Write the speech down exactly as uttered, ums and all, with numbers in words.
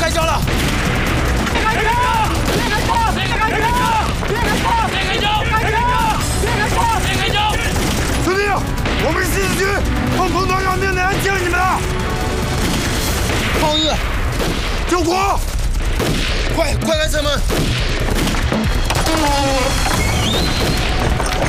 开枪了！ 别开枪！别开枪！别开枪！别开枪！别开枪！别开枪！别开枪！别开枪！ 兄弟，我们是新四区，碰碰团长命令来接你们的。 方玉， 救国！ 快快开车门！